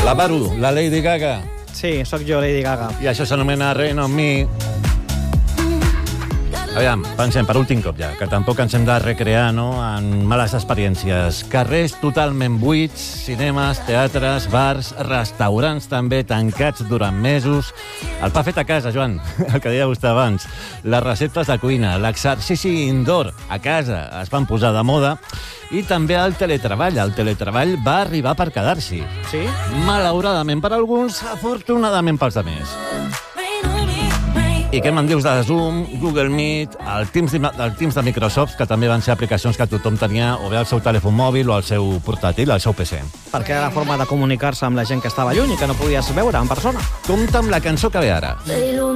La Maru, la Lady Gaga. Sí, sóc jo, Lady Gaga. I això s'anomena Rain on Me. Aviam, pensem, per últim cop ja, que tampoc ens hem de recrear, no?, en males experiències. Carrers totalment buits, cinemes, teatres, bars, restaurants també tancats durant mesos. El pa fet a casa, Joan, el que deia vostè abans. Les receptes de cuina, l'exercici indoor a casa es van posar de moda. I també el teletreball. El teletreball va arribar per quedar-s'hi. Sí? Malauradament per alguns, afortunadament pels altres. I què me'n dius de Zoom, Google Meet, el Teams de Microsoft, que també van ser aplicacions que tothom tenia o bé al seu telèfon mòbil o al seu portàtil, al seu PC. Perquè era la forma de comunicar-se amb la gent que estava lluny i que no podies veure en persona. Compte amb la cançó que ve ara.